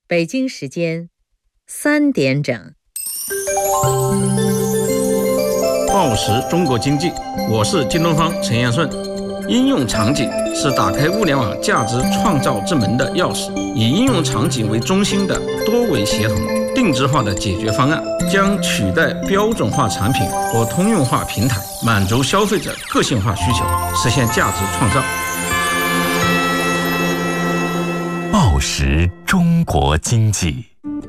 北京时间3点整。 报时中国经济，我是京东方陈彦顺。应用场景是打开物联网价值创造之门的钥匙，以应用场景为中心的多维协同、定制化的解决方案，将取代标准化产品和通用化平台，满足消费者个性化需求，实现价值创造。 报时中国经济。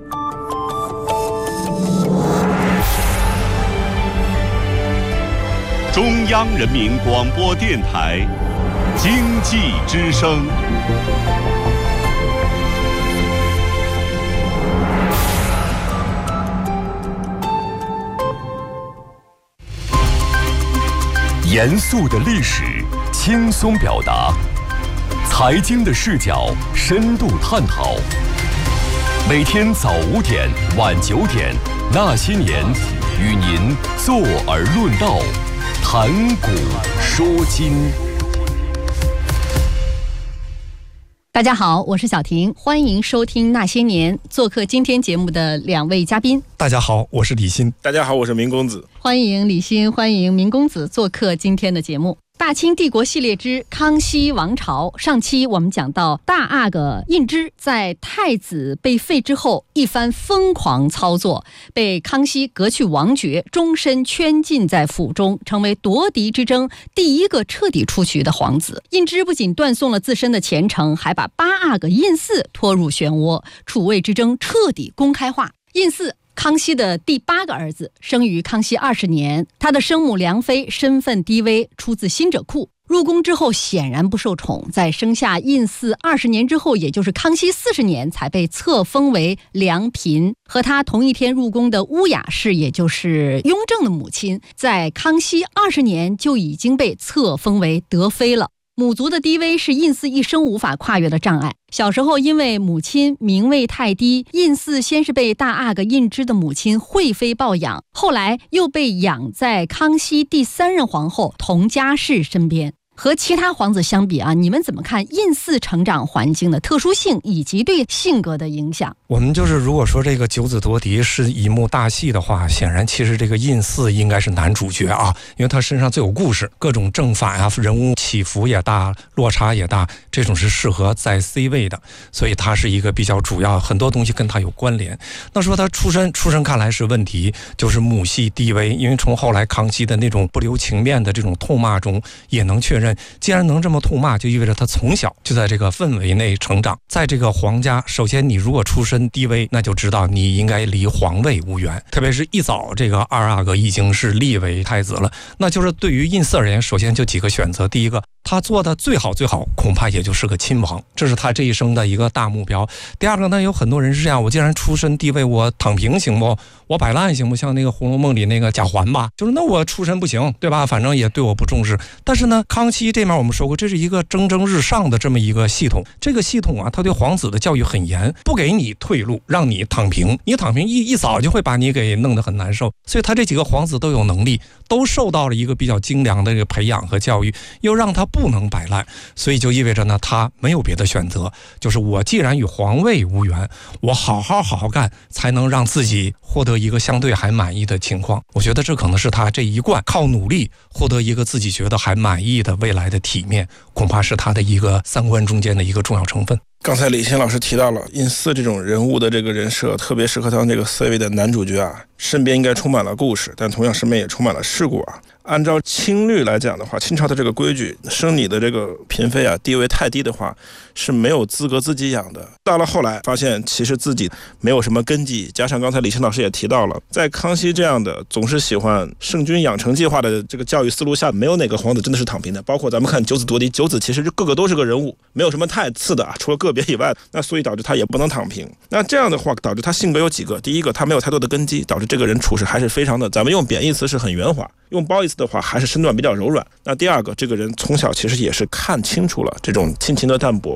中央人民广播电台经济之声。 严肃的历史，轻松表达；财经的视角，深度探讨。每天早5点、晚9点，那些年，与您坐而论道。谈古说今。 大家好，我是小婷，欢迎收听那些年。做客今天节目的2位嘉宾。 大家好，我是李欣。 大家好，我是明公子。 欢迎李欣，欢迎明公子做客今天的节目。大清帝国系列之康熙王朝，上期我们讲到大阿哥胤之在太子被废之后一番疯狂操作，被康熙革去王爵，终身圈禁在府中，成为夺嫡之争第一个彻底出局的皇子。胤之不仅断送了自身的前程，还把8阿哥胤嗣拖入漩涡，储位之争彻底公开化。胤嗣康熙的第8个儿子，生于康熙20年，他的生母梁妃身份低微，出自新者库。入宫之后显然不受宠，在生下胤嗣20年之后，也就是康熙40年，才被册封为良嫔。和他同一天入宫的乌雅氏，也就是雍正的母亲，在康熙20年就已经被册封为德妃了。母族的低微是胤嗣一生无法跨越的障碍。小时候因为母亲名位太低，胤嗣先是被大阿哥胤之的母亲惠妃抱养，后来又被养在康熙第3任皇后佟佳氏身边。和其他皇子相比啊，你们怎么看胤嗣成长环境的特殊性以及对性格的影响？ 我们就是如果说这个九子夺嫡是一幕大戏的话，显然其实这个胤嗣应该是男主角啊，因为他身上最有故事，各种正反啊，人物起伏也大，落差也大，这种是适合在 C 位的，所以他是一个比较主要，很多东西跟他有关联。那说他出身看来是问题，就是母系低微，因为从后来康熙的那种不留情面的这种痛骂中也能确认，既然能这么痛骂，就意味着他从小就在这个氛围内成长。在这个皇家，首先你如果出身低微，那就知道你应该离皇位无缘，特别是一早这个2阿哥已经是立为太子了，那就是对于胤嗣而言，首先就几个选择。第一个，他做的最好恐怕也就是个亲王，这是他这一生的一个大目标。第二个呢，有很多人是这样，我既然出身低微，我躺平行不？我摆烂行不？像那个《红楼梦》里那个贾环吧，就是那我出身不行，对吧？反正也对我不重视。但是呢，康熙这面我们说过，这是一个蒸蒸日上的这么一个系统。这个系统啊，他对皇子的教育很严，不给你退路，让你躺平。你躺平一早就会把你给弄得很难受。所以他这几个皇子都有能力，都受到了一个比较精良的这个培养和教育，又让他不能摆烂，所以就意味着呢，他没有别的选择，就是我既然与皇位无缘，我好好干，才能让自己获得一个相对还满意的情况。我觉得这可能是他这一贯靠努力获得一个自己觉得还满意的未来的体面，恐怕是他的一个3观中间的一个重要成分。 刚才李欣老师提到了胤嗣这种人物的这个人设，特别适合当这个C位的男主角啊，身边应该充满了故事，但同样身边也充满了事故啊。按照清律来讲的话，清朝的这个规矩，生你的这个嫔妃啊，地位太低的话是没有资格自己养的。到了后来发现其实自己没有什么根基，加上刚才李欣老师也提到了，在康熙这样的总是喜欢圣君养成计划的这个教育思路下，没有哪个皇子真的是躺平的。包括咱们看九子夺嫡，九子其实个个都是个人物，没有什么太次的啊，除了个别以外，那所以导致他也不能躺平。那这样的话导致他性格有几个，第一个他没有太多的根基，导致这个人处事还是非常的，咱们用贬义词是很圆滑，用褒义词的话还是身段比较柔软。那第二个，这个人从小其实也是看清楚了这种亲情的淡薄，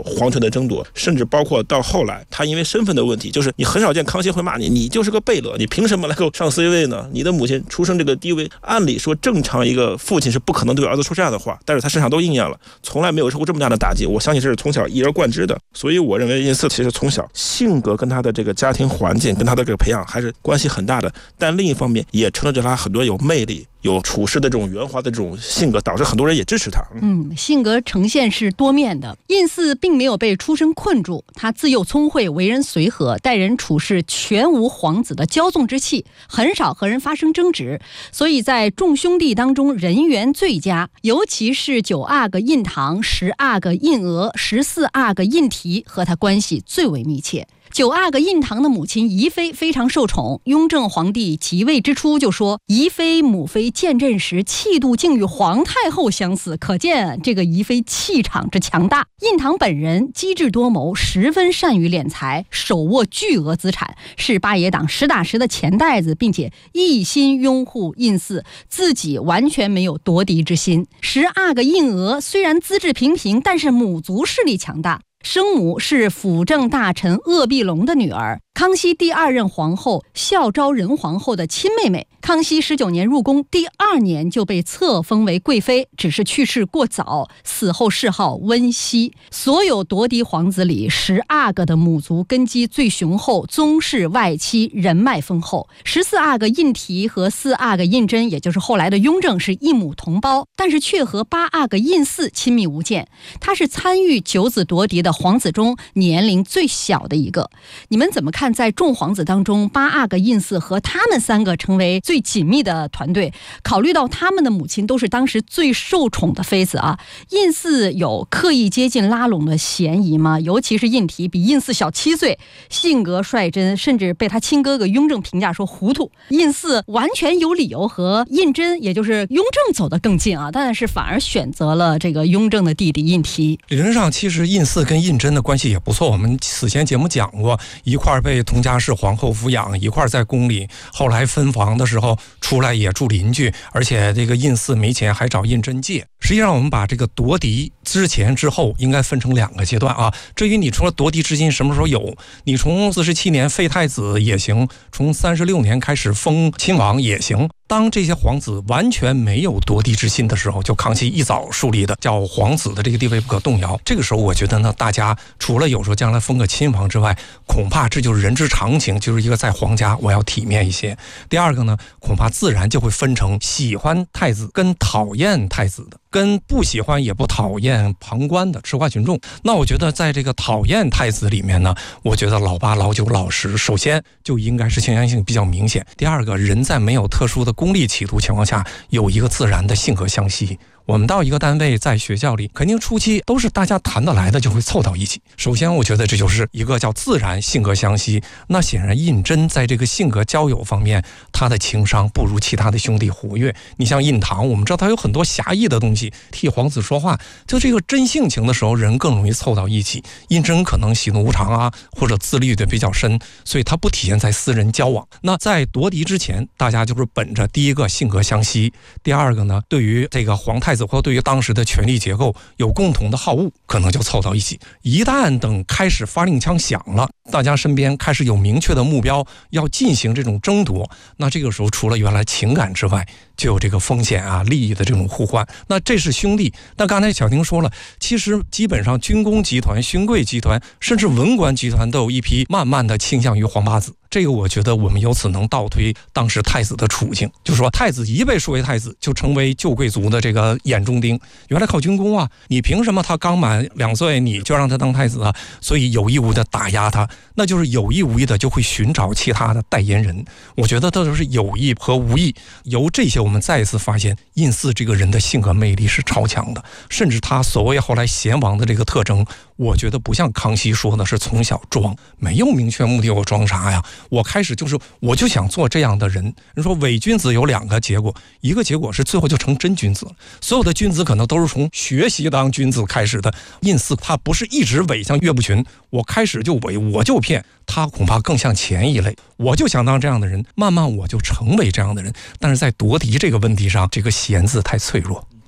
皇权的争夺，甚至包括到后来他因为身份的问题，就是你很少见康熙会骂你就是个贝勒，你凭什么来够上 C 位呢？你的母亲出生这个低位，按理说正常一个父亲是不可能对儿子说这样的话，但是他身上都应验了，从来没有受过这么大的打击，我相信这是从小一而贯之的。所以我认为胤祀其实从小性格跟他的这个家庭环境跟他的这个培养还是关系很大的，但另一方面也成了着他很多有魅力有处事的这种圆滑的这种性格，导致很多人也支持他。 性格呈现是多面的。胤祀并没有被出身困住，他自幼聪慧，为人随和，待人处事全无皇子的骄纵之气，很少和人发生争执，所以在众兄弟当中人缘最佳，尤其是9阿哥胤堂、10阿哥胤额、14阿哥胤禔和他关系最为密切。9阿哥胤堂的母亲宜妃非常受宠，雍正皇帝即位之初就说，宜妃母妃见朕时气度竟与皇太后相似，可见这个宜妃气场之强大。胤堂本人机智多谋，十分善于敛财，手握巨额资产，是八爷党实打实的钱袋子，并且一心拥护胤祀，自己完全没有夺嫡之心。10阿哥胤额虽然资质平平，但是母族势力强大，生母是辅政大臣鄂必龙的女儿，康熙第2任皇后孝昭仁皇后的亲妹妹。康熙19年入宫，第2年就被册封为贵妃，只是去世过早，死后谥号温熙。所有夺嫡皇子里，10阿哥的母族根基最雄厚，宗室外戚人脉丰厚。14阿哥胤禔和4阿哥胤禛，也就是后来的雍正，是一母同胞，但是却和8阿哥胤祀亲密无间。他是参与9子夺嫡的皇子中年龄最小的一个。你们怎么看在众皇子当中，8阿哥胤祀和他们3个成为最紧密的团队？考虑到他们的母亲都是当时最受宠的妃子啊，胤祀有刻意接近拉拢的嫌疑吗？尤其是胤禔比胤祀小7岁，性格率真，甚至被他亲哥哥雍正评价说糊涂。胤祀完全有理由和胤禛，也就是雍正走得更近啊，但是反而选择了这个雍正的弟弟胤禔。 理论上其实胤祀跟胤禛的关系也不错，我们此前节目讲过，一块被佟佳氏皇后抚养，一块在宫里，后来分房的时候出来也住邻居，而且这个胤祀没钱还找胤禛借。实际上我们把这个夺嫡之前之后应该分成2个阶段啊。至于你除了夺嫡之心什么时候有，你从47年废太子也行，从36年开始封亲王也行。当这些皇子完全没有夺嫡之心的时候，就康熙一早树立的叫皇子的这个地位不可动摇。这个时候我觉得呢，大家除了有时候将来封个亲王之外，恐怕这就是人之常情，就是一个在皇家我要体面一些。第二个呢，恐怕自然就会分成喜欢太子跟讨厌太子的，跟不喜欢也不讨厌旁观的吃瓜群众。那我觉得在这个讨厌太子里面呢，我觉得老8、老9、老10首先就应该是倾向性比较明显。第二个，人在没有特殊的功利企图情况下，有一个自然的性格相吸。我们到一个单位，在学校里，肯定初期都是大家谈得来的，就会凑到一起。首先我觉得这就是一个叫自然性格相吸。那显然胤禛在这个性格交友方面，他的情商不如其他的兄弟活跃。你像胤堂，我们知道他有很多侠义的东西，替皇子说话，就这个真性情的时候，人更容易凑到一起。胤禛可能喜怒无常啊，或者自律的比较深，所以他不体现在私人交往。那在夺嫡之前，大家就是本着第一个性格相吸，第二个呢，对于这个皇太子或对于当时的权力结构有共同的好恶，可能就凑到一起。一旦等开始发令枪响了，大家身边开始有明确的目标要进行这种争夺，那这个时候除了原来情感之外，就有这个风险啊、利益的这种互换。那这是兄弟。但刚才小婷说了，其实基本上军工集团、勋贵集团甚至文官集团都有一批慢慢的倾向于皇八子。这个我觉得我们由此能倒推当时太子的处境，就是说太子一被说为太子，就成为旧贵族的这个眼中钉。原来靠军功啊，你凭什么他刚满2岁你就让他当太子啊？所以有意无意的打压他，那就是有意无意的就会寻找其他的代言人。我觉得这都是有意和无意。由这些我们再一次发现，胤祀这个人的性格魅力是超强的，甚至他所谓后来贤王的这个特征，我觉得不像康熙说的是从小装，没有明确目的，我装啥呀？我开始我就想做这样的人。人说伪君子有2个结果，一个结果是最后就成真君子了。所有的君子可能都是从学习当君子开始的，胤祀他不是一直伪，像岳不群，我开始就伪，我就骗，他恐怕更像前一类，我就想当这样的人，慢慢我就成为这样的人。但是在夺嫡这个问题上，这个贤字太脆弱。 对，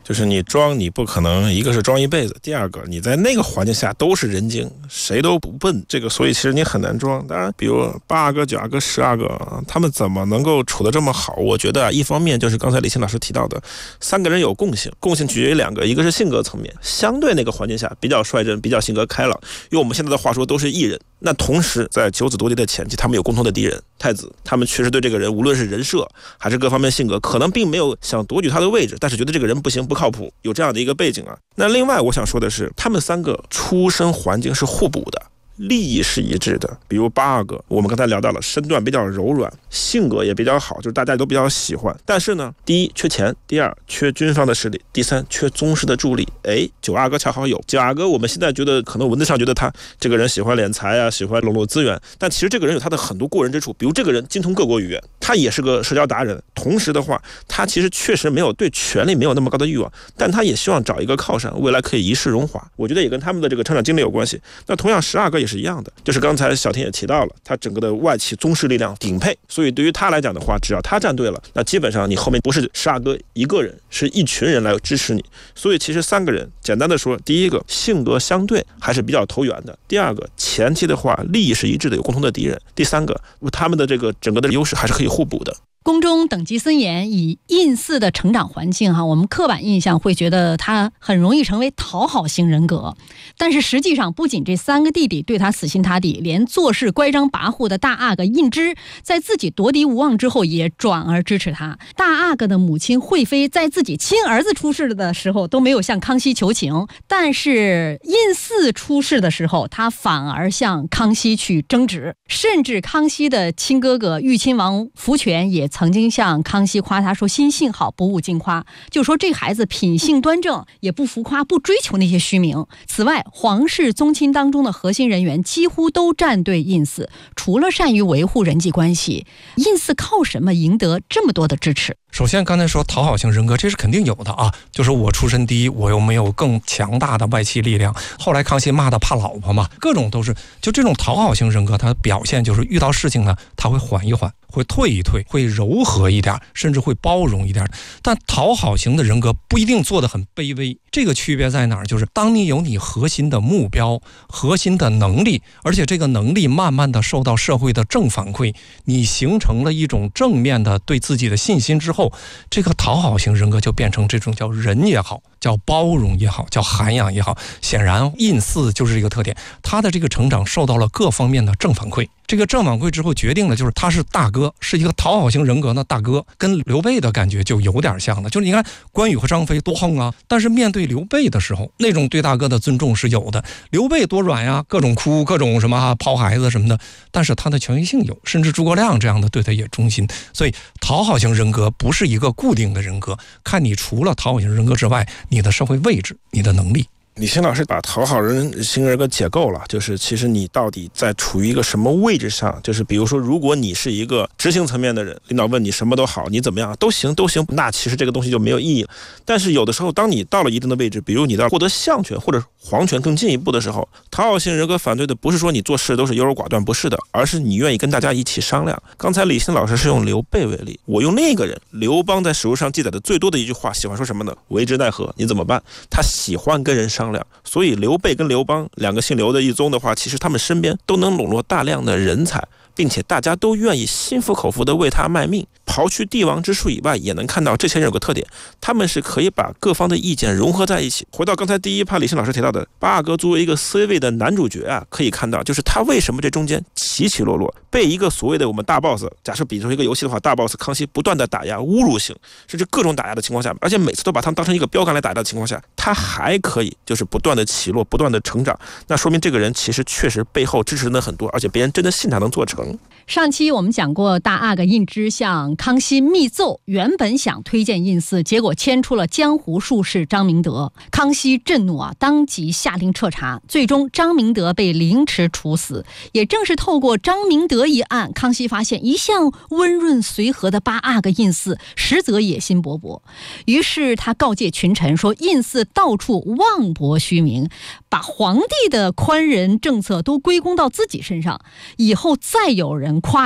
就是你装你不可能一个是装一辈子，第二个你在那个环境下都是人精，谁都不笨，这个所以其实你很难装。当然比如8阿哥9阿哥10阿哥他们怎么能够处得这么好，我觉得一方面就是刚才李欣老师提到的3个人有共性取决于2个，一个是性格层面，相对那个环境下比较率真，比较性格开朗，用我们现在的话说都是艺人。那同时在九子夺嫡的前期，他们有共同的敌人太子，他们确实对这个人无论是人设还是各方面性格可能并没有想夺取他的位置，但是觉得这个人不行不靠谱，有这样的一个背景啊。那另外我想说的是，他们3个出身环境是互补的，利益是一致的。比如8阿哥，我们刚才聊到了身段比较柔软，性格也比较好，就是大家都比较喜欢。但是呢，第一缺钱，第二缺军方的势力，第三缺宗室的助力。9阿哥恰好有。9阿哥我们现在觉得可能文字上觉得他这个人喜欢敛财啊，喜欢笼络资源，但其实这个人有他的很多过人之处。比如这个人精通各国语言，他也是个社交达人，同时的话他其实确实没有对权力没有那么高的欲望，但他也希望找一个靠山，未来可以一世荣华。我觉得也跟他们的这个成长经历有关系。那同样10阿哥也是一样的，就是刚才小天也提到了，他整个的外戚宗室力量顶配，所以对于他来讲的话，只要他站对了，那基本上你后面不是10阿哥一个人，是一群人来支持你。所以其实3个人简单的说，第一个性格相对还是比较投缘的，第二个前期的话利益是一致的，有共同的敌人，第三个他们的这个整个的优势还是可以互补的。 宫中等级森严，以胤祀的成长环境我们刻板印象会觉得他很容易成为讨好型人格，但是实际上不仅这3个弟弟对他死心塌地，连做事乖张跋扈的大阿哥胤芝在自己夺嫡无望之后也转而支持他。大阿哥的母亲惠妃在自己亲儿子出事的时候都没有向康熙求情，但是胤祀出事的时候他反而向康熙去争执，甚至康熙的亲哥哥裕亲王福全也曾经向康熙夸他说心性好，不务尽夸，就说这孩子品性端正，也不浮夸，不追求那些虚名。此外，皇室宗亲当中的核心人员几乎都站队胤祀，除了善于维护人际关系，胤祀靠什么赢得这么多的支持？ 首先刚才说讨好型人格，这是肯定有的啊，就是我出身低，我又没有更强大的外戚力量，后来康熙骂他怕老婆嘛，各种都是，就这种讨好型人格，他表现就是遇到事情呢，他会缓一缓，会退一退，会柔和一点，甚至会包容一点。但讨好型的人格不一定做得很卑微，这个区别在哪儿？就是当你有你核心的目标、核心的能力，而且这个能力慢慢的受到社会的正反馈，你形成了一种正面的对自己的信心之后，这个讨好型人格就变成这种叫仁也好，叫包容也好，叫涵养也好。显然胤祀就是这个特点，他的这个成长受到了各方面的正反馈，这个正反馈之后决定了就是他是大哥，是一个讨好型人格呢。大哥跟刘备的感觉就有点像的，就是你看关羽和张飞多横啊，但是面对刘备的时候，那种对大哥的尊重是有的。刘备多软呀，各种哭，各种什么抛孩子什么的，但是他的权威性有，甚至诸葛亮这样的对他也忠心。所以讨好型人格不是一个固定的人格，看你除了讨好型人格之外，你的社会位置，你的能力。 李欣老师把讨好型人格解构了，就是其实你到底在处于一个什么位置上，就是比如说如果你是一个执行层面的人，领导问你什么都好，你怎么样都行，那其实这个东西就没有意义了。但是有的时候当你到了一定的位置，比如你到获得相权或者皇权更进一步的时候，讨好型人格反对的不是说你做事都是优柔寡断，不是的，而是你愿意跟大家一起商量。刚才李欣老师是用刘备为例，我用另一个人刘邦，在史书上记载的最多的一句话喜欢说什么呢？为之奈何，你怎么办？他喜欢跟人商量。所以刘备跟刘邦2个姓刘的一宗的话，其实他们身边都能笼络大量的人才，并且大家都愿意心服口服的为他卖命。刨去帝王之术以外，也能看到这些人有个特点，他们是可以把各方的意见融合在一起。回到刚才第一趴李欣老师提到的8阿哥作为一个 C 位的男主角啊，可以看到就是他为什么这中间起起落落，被一个所谓的我们大 boss， 假设比如说一个游戏的话，大 boss 康熙不断的打压、侮辱性，甚至各种打压的情况下，而且每次都把他们当成一个标杆来打压的情况下，他还可以就是不断的起落，不断的成长，那说明这个人其实确实背后支持的很多，而且别人真的信他能做成。 上期我们讲过，大阿哥胤芝向康熙密奏，原本想推荐胤祀，结果牵出了江湖术士张明德。康熙震怒当即下令彻查，最终张明德被凌迟处死。也正是透过张明德一案，康熙发现一向温润随和的8阿哥胤祀实则野心勃勃，于是他告诫群臣说，胤祀到处妄博虚名，把皇帝的宽仁政策都归功到自己身上，以后再有人夸他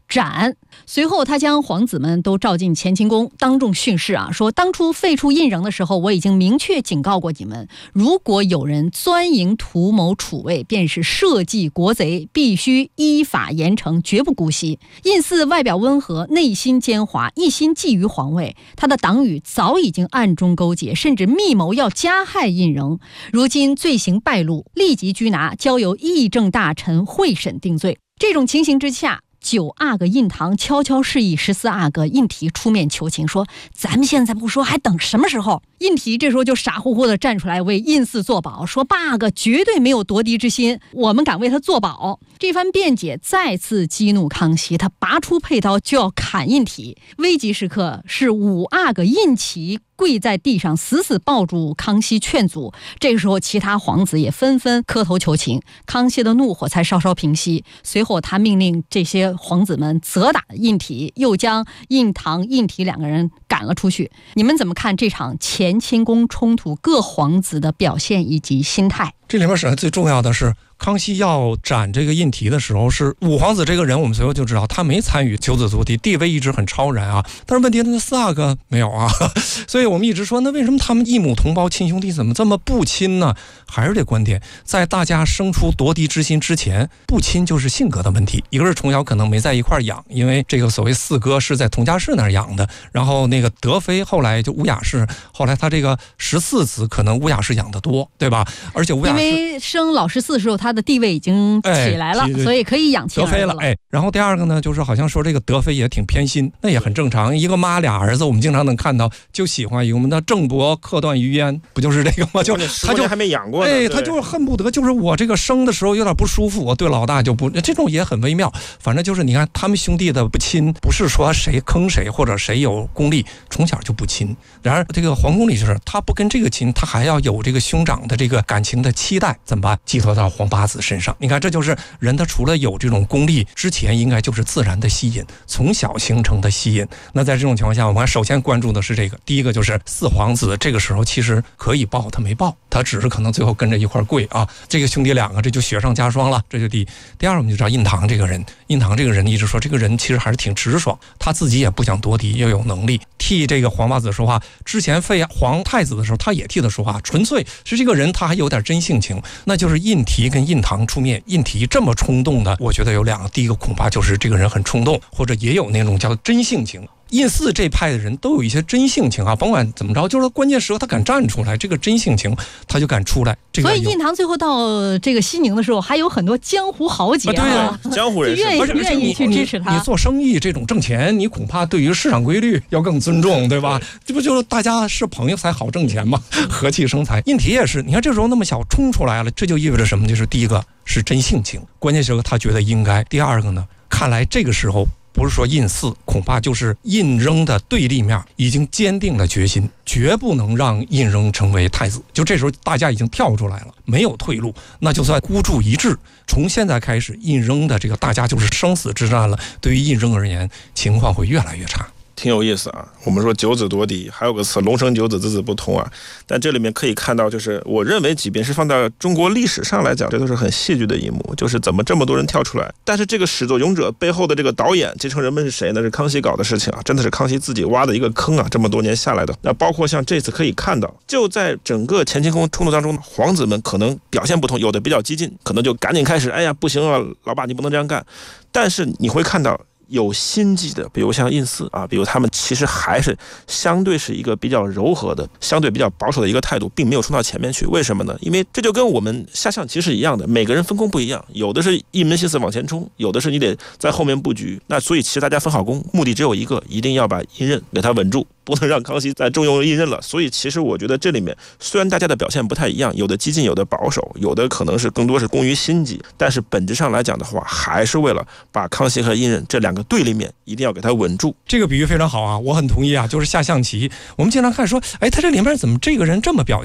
斩。随后他将皇子们都召进乾清宫，当众训示说当初废除印绛的时候，我已经明确警告过你们，如果有人钻营图谋储位，便是社稷国贼，必须依法严惩，绝不姑息。印嗣外表温和，内心奸猾，一心觊觎皇位，他的党羽早已经暗中勾结，甚至密谋要加害印绛。如今罪行败露，立即拘拿，交由议政大臣会审定罪。这种情形之下，9阿哥印堂悄悄示意14阿哥印提出面求情，说咱们现在不说，还等什么时候？印提这时候就傻乎乎的站出来为印嗣作保，说八哥绝对没有夺嫡之心，我们敢为他作保。这番辩解再次激怒康熙，他拔出佩刀就要砍印提。危急时刻是5阿哥印齐跪在地上死死抱住康熙劝阻，这个时候其他皇子也纷纷磕头求情，康熙的怒火才稍稍平息。随后他命令这些皇子们责打印提，又将印堂、印提2个人赶了出去。你们怎么看这场乾清宫冲突各皇子的表现以及心态？ 这里面实际上最重要的是，康熙要斩这个印提的时候，是5皇子这个人，我们随后就知道他没参与九子夺嫡，地位一直很超然啊。但是问题那4阿哥没有啊，所以我们一直说，那为什么他们异母同胞亲兄弟怎么这么不亲呢？还是这观点，在大家生出夺嫡之心之前，不亲就是性格的问题。一个是从小可能没在一块养，因为这个所谓4哥是在佟家氏那儿养的，然后那个德妃后来就乌雅氏，后来他这个14子可能乌雅氏养得多，对吧？而且乌雅氏因为生老14的时候，他的地位已经起来了，所以可以养亲德妃了。然后第二个呢，就是好像说这个德妃也挺偏心，那也很正常。一个妈俩儿子，我们经常能看到，就喜欢我们的郑伯克段于鄢，不就是这个吗？就他就还没养过呢， 他就是恨不得，就是我这个生的时候有点不舒服，我对老大就不，这种也很微妙。反正就是你看他们兄弟的不亲，不是说谁坑谁或者谁有功力，从小就不亲。然而这个皇宫里就是他不跟这个亲，他还要有这个兄长的这个感情的期待，怎么办？寄托到皇八子身上。你看，这就是人他除了有这种功力之前，应该就是自然的吸引，从小形成的吸引。那在这种情况下，我们首先关注的是这个，第一个就是4皇子这个时候其实可以报，他没报，他只是可能最后跟着一块跪啊。这个兄弟2个这就雪上加霜了，这就第一。第二，我们就知道印堂这个人，印堂这个人一直说这个人其实还是挺直爽，他自己也不想夺嫡，又有能力替这个皇八子说话。之前废皇太子的时候，他也替他说话，纯粹是这个人他还有点真性情。那就是印提跟印堂出面，印提这么冲动的，我觉得有2个，第一个恐怕就是这个人很冲动，或者也有那种叫真性情。印嗣这派的人都有一些真性情啊，甭管怎么着，就是关键时候他敢站出来，这个真性情他就敢出来。 所以印堂最后到这个西宁的时候，还有很多江湖豪杰江湖人士愿意去支持他。 你做生意这种挣钱，你恐怕对于市场规律要更尊重，对吧？这不就是大家是朋友才好挣钱吗？和气生财。印提也是，你看这时候那么小冲出来了，这就意味着什么？就是第一个是真性情，关键时候他觉得应该；第二个呢，看来这个时候不是说印嗣，恐怕就是印绛的对立面已经坚定了决心，绝不能让印绛成为太子。就这时候大家已经跳出来了，没有退路，那就算孤注一掷。从现在开始，印绛的这个大家就是生死之战了。对于印绛而言，情况会越来越差。 挺有意思啊，我们说九子夺嫡，还有个词龙生九子，子子不同啊。但这里面可以看到，就是我认为即便是放到中国历史上来讲，这都是很戏剧的一幕，就是怎么这么多人跳出来。但是这个始作俑者背后的这个导演继承人们是谁呢？是康熙搞的事情啊，真的是康熙自己挖的一个坑啊，这么多年下来的。那包括像这次可以看到，就在整个乾清宫冲突当中，皇子们可能表现不同，有的比较激进，可能就赶紧开始，哎呀不行啊，老爸你不能这样干。但是你会看到有心计的，比如像印嗣啊，比如他们其实还是相对是一个比较柔和的，相对比较保守的一个态度，并没有冲到前面去。为什么呢？因为这就跟我们下象棋是一样的，每个人分工不一样，有的是一门心思往前冲，有的是你得在后面布局。那所以其实大家分好工，目的只有一个，一定要把印绛给他稳住，不能让康熙再重用印绛了。所以其实我觉得这里面虽然大家的表现不太一样，有的激进，有的保守，有的可能是更多是功于心计，但是本质上来讲的话，还是为了把康熙和印绛这两个对立面一定要给它稳住。 这个比喻非常好啊，我很同意啊。就是下象棋，我们经常看说，哎，他这里面怎么这个人这么表现？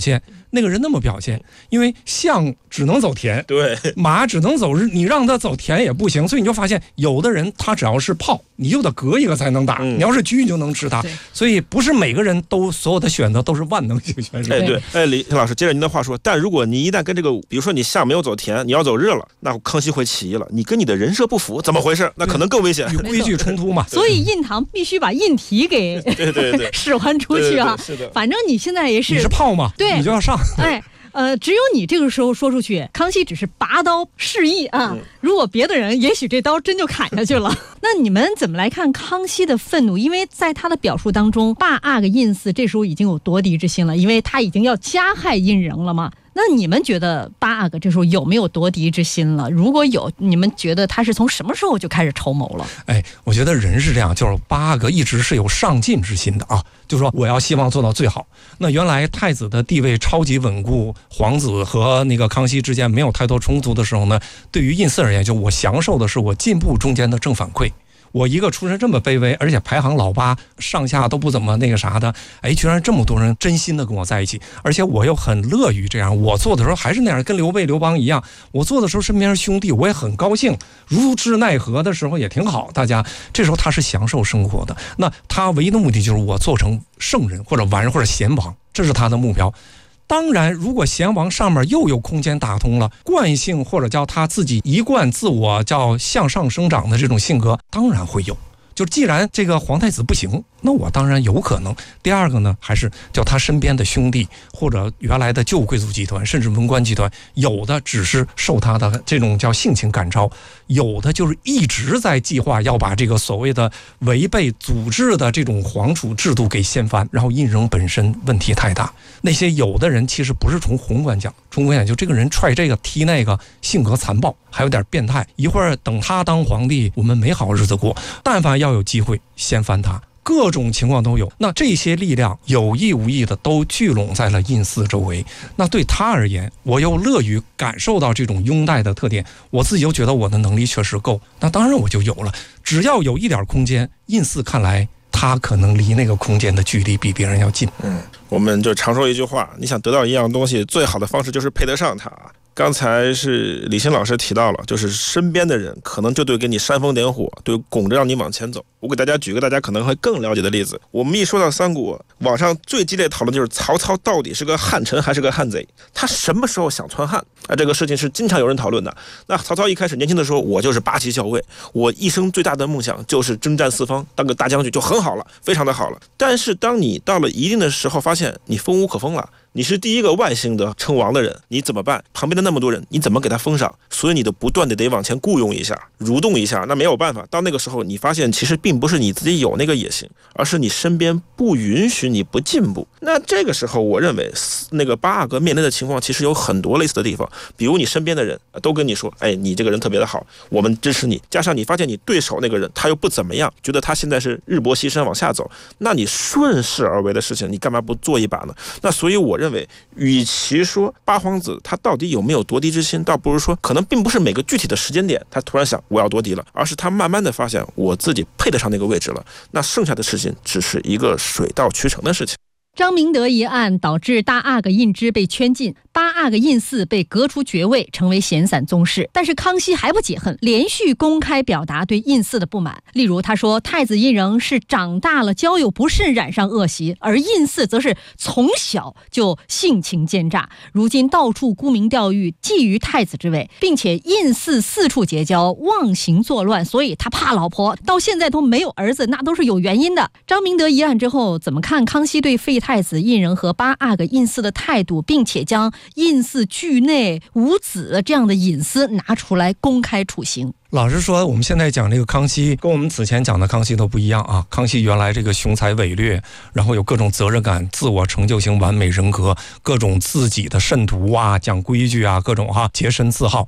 那个人那么表现？因为象只能走田， 对， 马只能走日，你让他走田也不行，所以你就发现有的人他只要是炮，你就得隔一个才能打，你要是狙你就能吃他，所以不是每个人都所有的选择都是万能型选手。 李老师，接着您的话说，但如果你一旦跟这个，比如说你象没有走田，你要走日了，那康熙会起义了，你跟你的人设不符，怎么回事？那可能更危险， 与规矩冲突嘛。 所以印堂必须把印题给对使唤出去啊。 是的， 反正你现在也是， 你是炮嘛， 对， 你就要上。 只有你这个时候说出去，康熙只是拔刀示意啊。如果别的人，也许这刀真就砍下去了。那你们怎么来看康熙的愤怒？因为在他的表述当中，巴阿个胤祀这时候已经有夺嫡之心了，因为他已经要加害胤禛了嘛。那你们觉得巴阿个这时候有没有夺嫡之心了？如果有，你们觉得他是从什么时候就开始筹谋了？ 我觉得人是这样，就是巴阿个一直是有上进之心的啊，就是说我要希望做到最好。那原来太子的地位超级稳固，皇子和那个康熙之间没有太多冲突的时候呢，对于胤祀而言，就我享受的是我进步中间的正反馈。我一个出身这么卑微，而且排行老8，上下都不怎么那个啥的，居然这么多人真心的跟我在一起，而且我又很乐于这样。我做的时候还是那样，跟刘备、刘邦一样，我做的时候身边是兄弟，我也很高兴，如之奈何的时候也挺好。大家这时候他是享受生活的，那他唯一的目的就是我做成圣人或者完人或者贤王，这是他的目标。当然，如果贤王上面又有空间打通了，惯性或者叫他自己一贯自我叫向上生长的这种性格，当然会有。就既然这个皇太子不行，那我当然有可能。第二个呢，还是叫他身边的兄弟或者原来的旧贵族集团，甚至文官集团，有的只是受他的这种叫性情感召，有的就是一直在计划要把这个所谓的违背组织的这种皇储制度给掀翻。然后胤禛本身问题太大，那些有的人其实不是从宏观讲，从宏观讲就这个人踹这个踢那个，性格残暴，还有点变态。一会儿等他当皇帝，我们没好日子过，但凡要有机会掀翻他，各种情况都有。那这些力量有意无意的都聚拢在了胤祀周围。那对他而言，我又乐于感受到这种拥戴的特点，我自己又觉得我的能力确实够，那当然我就有了。只要有一点空间，胤祀看来他可能离那个空间的距离比别人要近。 我们就常说一句话，你想得到一样东西，最好的方式就是配得上它。刚才是李欣老师提到了，就是身边的人可能就对给你煽风点火，对拱着让你往前走。我给大家举个大家可能会更了解的例子。我们一说到三国，网上最激烈讨论就是曹操到底是个汉臣还是个汉贼，他什么时候想篡汉这个事情是经常有人讨论的。那曹操一开始年轻的时候，我就是8旗校尉，我一生最大的梦想就是征战四方，当个大将军就很好了，非常的好了。但是当你到了一定的时候，发现你封无可封了，你是第一个外姓的称王的人，你怎么办？旁边的那么多人，你怎么给他封上？所以你的不断的得往前雇佣一下，蠕动一下，那没有办法。到那个时候，你发现其实并不是你自己有那个野心，而是你身边不允许你不进步。那这个时候，我认为那个巴阿哥面临的情况其实有很多类似的地方，比如你身边的人都跟你说，你这个人特别的好，我们支持你。加上你发现你对手那个人他又不怎么样，觉得他现在是日薄西山往下走，那你顺势而为的事情，你干嘛不做一把呢？那所以我认为，与其说八皇子他到底有没有夺嫡之心，倒不如说可能并不是每个具体的时间点他突然想我要夺嫡了，而是他慢慢的发现我自己配得上那个位置了，那剩下的事情只是一个水到渠成的事情。 张明德一案导致大阿哥胤支被圈禁，巴阿哥胤祀被革除爵位，成为闲散宗室。但是康熙还不解恨，连续公开表达对胤祀的不满。例如他说，太子胤禛是长大了交友不慎染上恶习，而胤祀则是从小就性情奸诈，如今到处沽名钓誉，觊觎太子之位，并且胤祀四处结交，妄行作乱，所以他怕老婆，到现在都没有儿子，那都是有原因的。张明德一案之后，怎么看康熙对废太子胤禛和巴阿哥胤祀的态度，并且将胤祀惧内无子这样的隐私拿出来公开处刑？ 老实说，我们现在讲这个康熙跟我们此前讲的康熙都不一样啊。康熙原来这个雄才伟略，然后有各种责任感，自我成就型完美人格，各种自己的慎独啊，讲规矩啊，各种节身自好。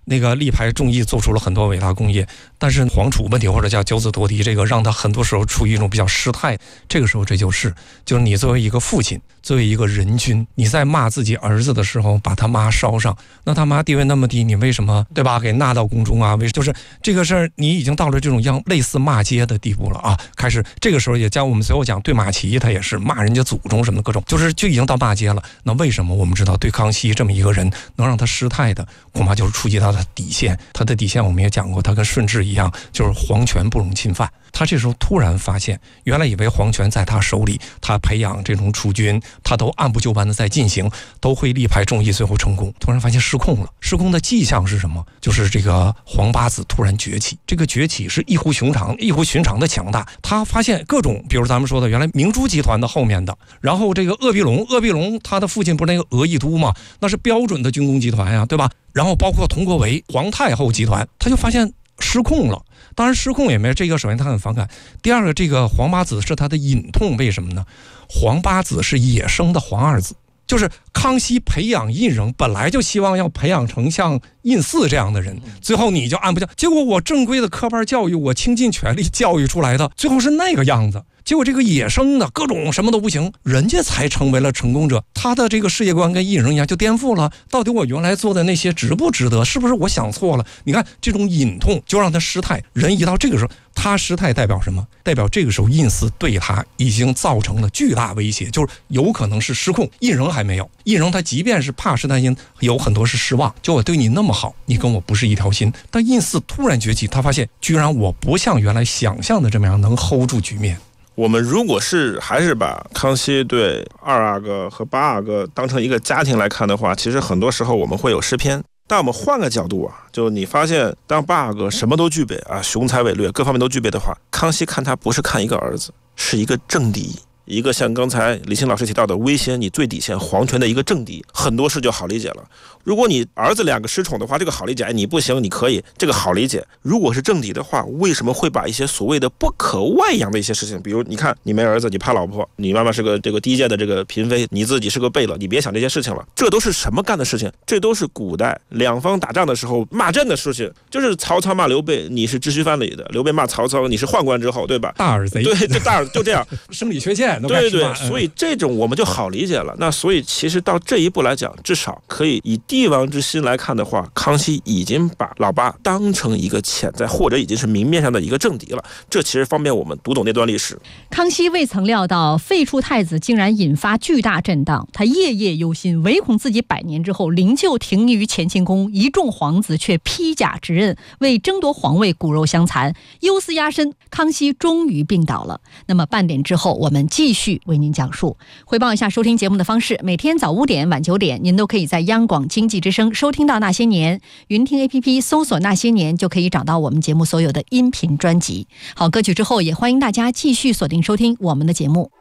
那个力排众议做出了很多伟大功业，但是皇储问题或者叫九子夺嫡，这个让他很多时候处于一种比较失态。这个时候这就是你作为一个父亲，作为一个人君，你在骂自己儿子的时候把他妈烧上，那他妈地位那么低，你为什么对吧给纳到宫中啊？就是这个事儿你已经到了这种类似骂街的地步了啊！开始这个时候也将我们随后讲对马齐，他也是骂人家祖宗什么的各种，就已经到骂街了。那为什么我们知道对康熙这么一个人能让他失态的，恐怕就是触及他的底线。他的底线我们也讲过，他跟顺治一样，就是皇权不容侵犯。他这时候突然发现，原来以为皇权在他手里，他培养这种储君，他都按部就班的在进行，都会力排众议，最后成功。突然发现失控了，失控的迹象是什么？就是这个皇八子突然崛起，这个崛起是异乎寻常的强大。他发现各种，比如咱们说的原来明珠集团的后面的，然后这个鄂必龙他的父亲不是那个俄亦都吗？那是标准的军工集团呀，对吧？然后包括佟国维皇太后集团，他就发现失控了。当然失控也没这个，首先他很反感，第二个这个皇八子是他的隐痛，为什么呢？皇八子是野生的皇二子，就是康熙培养胤禛本来就希望要培养成像胤祀这样的人，最后你就按不下，结果我正规的科班教育，我倾尽全力教育出来的，最后是那个样子。结果这个野生的各种什么都不行，人家才成为了成功者，他的这个世界观跟胤禛一样就颠覆了。到底我原来做的那些值不值得？是不是我想错了？你看这种隐痛就让他失态，人一到这个时候他失态代表什么？代表这个时候胤祀对他已经造成了巨大威胁，就是有可能是失控。胤禛还没有，胤禛他即便是怕是担心，有很多是失望，就我对你那么好，你跟我不是一条心。但胤祀突然崛起，他发现居然我不像原来想象的这么样能 hold 住局面。 我们如果还是把康熙对二阿哥和八阿哥当成一个家庭来看的话，其实很多时候我们会有失偏。但我们换个角度啊，就你发现当八阿哥什么都具备啊，雄才伟略各方面都具备的话，康熙看他不是看一个儿子，是一个政敌，一个像刚才李欣老师提到的威胁你最底线皇权的一个政敌，很多事就好理解了。如果你儿子两个失宠的话，这个好理解，你不行你可以，这个好理解。如果是政敌的话，为什么会把一些所谓的不可外扬的一些事情，比如你看你没儿子，你怕老婆，你妈妈是个这个低贱的这个嫔妃，你自己是个贝勒，你别想这些事情了。这都是什么干的事情？这都是古代两方打仗的时候骂阵的事情，就是曹操骂刘备，你是知须藩里的；刘备骂曹操，你是宦官之后，对吧？ 大耳贼， 对，这大耳就这样， 生理缺陷， 对对，所以这种我们就好理解了。那所以其实到这一步来讲，至少可以以帝王之心来看的话，康熙已经把老八当成一个潜在或者已经是明面上的一个政敌了。这其实方便我们读懂那段历史。 康熙未曾料到废黜太子竟然引发巨大震荡，他夜夜忧心，唯恐自己100年之后灵柩停于乾清宫，一众皇子却披甲执刃，为争夺皇位骨肉相残，忧思压身，康熙终于病倒了。那么半点之后，我们继续为您讲述。汇报一下收听节目的方式，每天早5点晚9点您都可以在央广经济之声收听到那些年，云听 APP 搜索那些年就可以找到我们节目所有的音频专辑。好，歌曲之后也欢迎大家继续锁定收听我们的节目。